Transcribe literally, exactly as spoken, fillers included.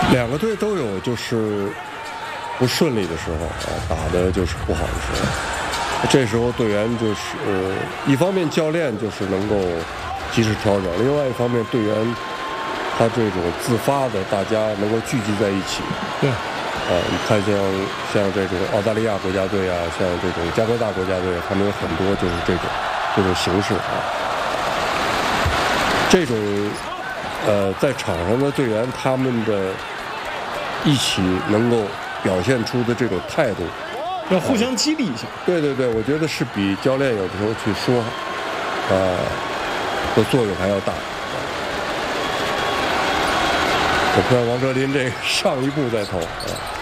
两个队都有就是不顺利的时候啊，打的就是不好的时候。这时候队员就是、呃、一方面教练就是能够及时调整，另外一方面队员他这种自发的，大家能够聚集在一起。 对。 啊，你看像像这种澳大利亚国家队啊，像这种加拿大国家队，他们有很多就是这种这种形式啊。这种呃在场上的队员他们的一起能够表现出的这种态度， 要互相激励一下。 啊、对对对，我觉得是比教练有的时候去说，啊、呃，的作用还要大。我看王哲林这个上一步在投啊。